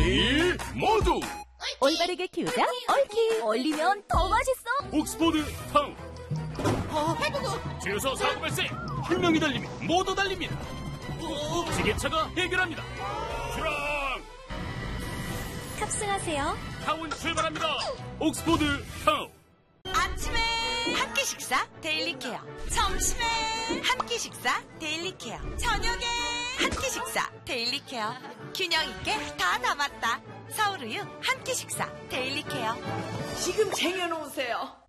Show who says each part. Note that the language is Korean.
Speaker 1: 매일 모두
Speaker 2: 올바르게 키우자 얽히. 얼리면 더 맛있어.
Speaker 1: 옥스포드 타운. 주유소 사고 발생. 한 명이 달리면 모두 달립니다. 지게차가 해결합니다. 출항.
Speaker 2: 탑승하세요.
Speaker 1: 타운 출발합니다. 옥스포드 타운.
Speaker 3: 아침에 한 끼 식사 데일리 케어, 점심에 한 끼 식사 데일리 케어, 저녁에 한 끼 식사 데일리 케어. 균형 있게 다 담았다. 서울우유 한 끼 식사 데일리 케어.
Speaker 4: 지금 쟁여놓으세요.